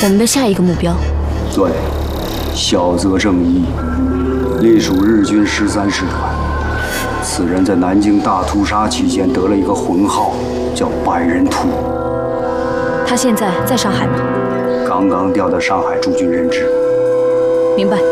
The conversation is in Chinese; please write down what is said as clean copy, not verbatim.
我们的下一个目标。 对，小泽正一，隶属日军13师团。此人在南京大屠杀期间得了一个浑号，叫百人屠。 他现在在上海吗？ 刚刚调到上海驻军任职。 明白。